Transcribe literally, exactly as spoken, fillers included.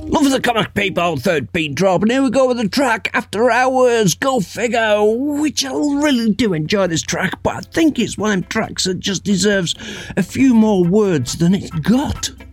Love the comic people, third beat drop, and here we go with the track After Hours, Go Figure, which I really do enjoy this track, but I think it's one of them tracks that just deserves a few more words than it's got.